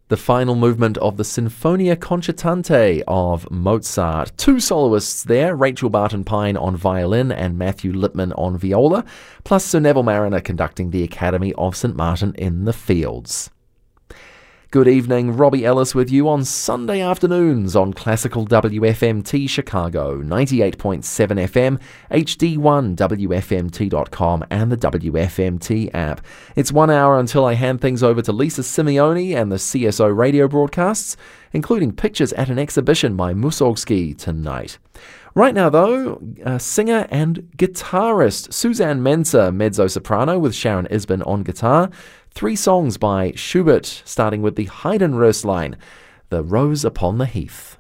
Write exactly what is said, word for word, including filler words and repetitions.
The final movement of the Sinfonia Concertante of Mozart. Two soloists there, Rachel Barton-Pine on violin and Matthew Lipman on viola, plus Sir Neville Mariner conducting the Academy of St Martin in the Fields. Good evening, Robbie Ellis with you on Sunday afternoons on Classical W F M T Chicago, ninety-eight point seven F M, H D one, W F M T dot com and the W F M T app. It's one hour until I hand things over to Lisa Simeone and the C S O radio broadcasts, including pictures at an exhibition by Mussorgsky tonight. Right now, though, uh, singer and guitarist Suzanne Mensah, mezzo-soprano with Sharon Isbin on guitar. Three songs by Schubert, starting with the Heidenröslein, The Rose Upon the Heath.